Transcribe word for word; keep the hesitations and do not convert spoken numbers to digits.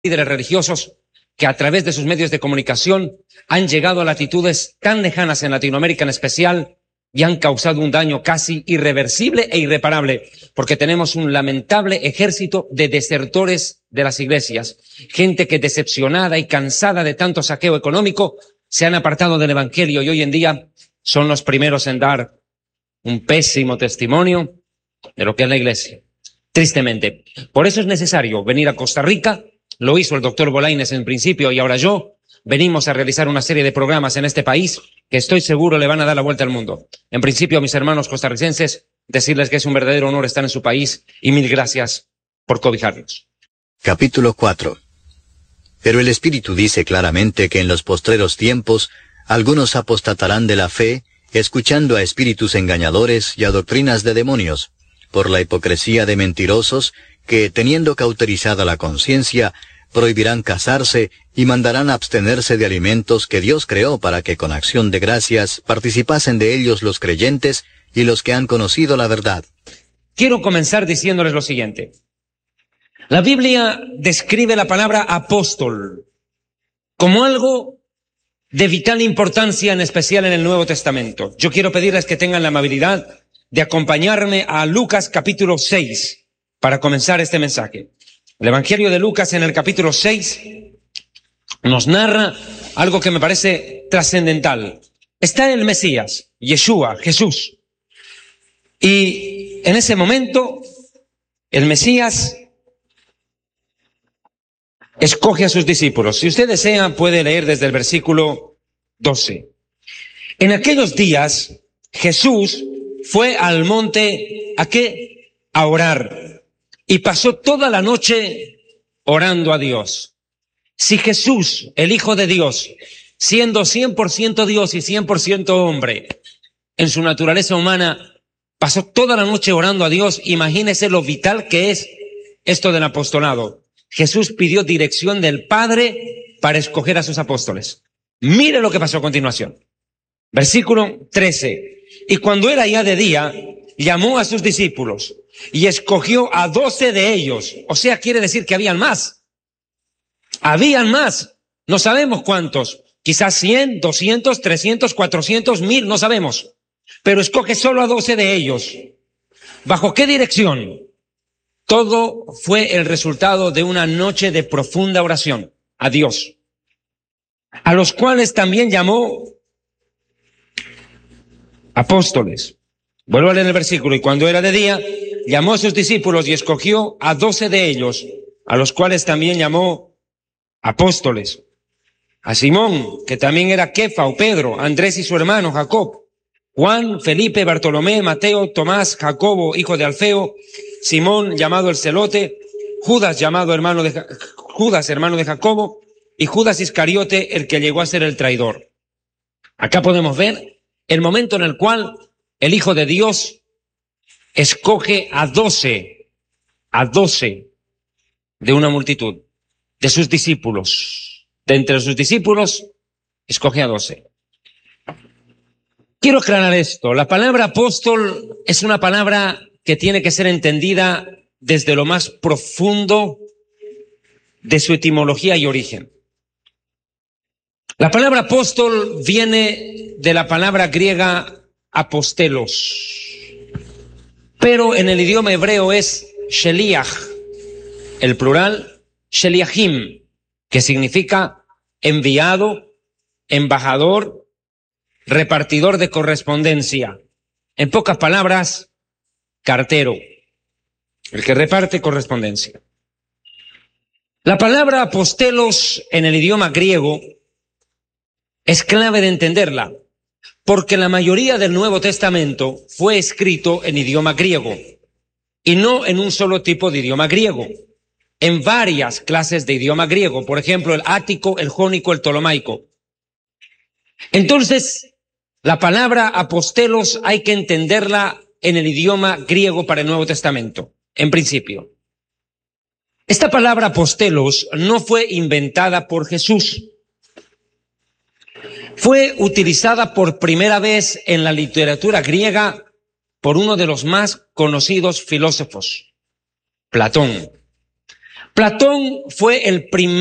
líderes religiosos que a través de sus medios de comunicación han llegado a latitudes tan lejanas en Latinoamérica en especial y han causado un daño casi irreversible e irreparable, porque tenemos un lamentable ejército de desertores de las iglesias, gente que decepcionada y cansada de tanto saqueo económico se han apartado del evangelio y hoy en día son los primeros en dar un pésimo testimonio de lo que es la iglesia. Tristemente. Por eso es necesario venir a Costa Rica. Lo hizo el doctor Bolaines en principio y ahora yo. Venimos a realizar una serie de programas en este país que estoy seguro le van a dar la vuelta al mundo. En principio, a mis hermanos costarricenses, decirles que es un verdadero honor estar en su país y mil gracias por cobijarnos. Capítulo cuatro. Pero el Espíritu dice claramente que en los postreros tiempos algunos apostatarán de la fe, escuchando a espíritus engañadores y a doctrinas de demonios, por la hipocresía de mentirosos que, teniendo cauterizada la conciencia, prohibirán casarse y mandarán abstenerse de alimentos que Dios creó para que con acción de gracias participasen de ellos los creyentes y los que han conocido la verdad. Quiero comenzar diciéndoles lo siguiente. La Biblia describe la palabra apóstol como algo de vital importancia, en especial en el Nuevo Testamento. Yo quiero pedirles que tengan la amabilidad de acompañarme a Lucas capítulo seis para comenzar este mensaje. El Evangelio de Lucas en el capítulo seis nos narra algo que me parece trascendental. Está el Mesías, Yeshua, Jesús. Y en ese momento, el Mesías escoge a sus discípulos. Si usted desea, puede leer desde el versículo doce. En aquellos días, Jesús fue al monte, ¿a qué? A orar. Y pasó toda la noche orando a Dios. Si Jesús, el Hijo de Dios, siendo cien por ciento Dios y cien por ciento hombre, en su naturaleza humana, pasó toda la noche orando a Dios, imagínese lo vital que es esto del apostolado. Jesús pidió dirección del Padre para escoger a sus apóstoles. Mire lo que pasó a continuación. Versículo trece. Y cuando era ya de día, llamó a sus discípulos y escogió a doce de ellos. O sea, quiere decir que habían más. Habían más. No sabemos cuántos. Quizás cien, doscientos, trescientos, cuatrocientos, mil, no sabemos. Pero escoge solo a doce de ellos. ¿Bajo qué dirección? Todo fue el resultado de una noche de profunda oración a Dios, a los cuales también llamó apóstoles. Vuelvo a leer el versículo. Y cuando era de día, llamó a sus discípulos y escogió a doce de ellos, a los cuales también llamó apóstoles. A Simón, que también era Kefa o Pedro, Andrés y su hermano Jacob, Juan, Felipe, Bartolomé, Mateo, Tomás, Jacobo, hijo de Alfeo, Simón, llamado el Celote, Judas, llamado hermano de Judas, hermano de Jacobo, y Judas Iscariote, el que llegó a ser el traidor. Acá podemos ver el momento en el cual el Hijo de Dios escoge a doce, a doce de una multitud, de sus discípulos. De entre sus discípulos, escoge a doce. Quiero aclarar esto. La palabra apóstol es una palabra que tiene que ser entendida desde lo más profundo de su etimología y origen. La palabra apóstol viene de la palabra griega apostelos, pero en el idioma hebreo es sheliach, el plural sheliachim, que significa enviado, embajador, repartidor de correspondencia. En pocas palabras, cartero, el que reparte correspondencia. La palabra apostelos en el idioma griego es clave de entenderla, porque la mayoría del Nuevo Testamento fue escrito en idioma griego, y no en un solo tipo de idioma griego, en varias clases de idioma griego, por ejemplo, el ático, el jónico, el ptolomaico. Entonces, la palabra apostelos hay que entenderla en el idioma griego para el Nuevo Testamento, en principio. Esta palabra apostelos no fue inventada por Jesús. Fue utilizada por primera vez en la literatura griega por uno de los más conocidos filósofos, Platón. Platón fue el primer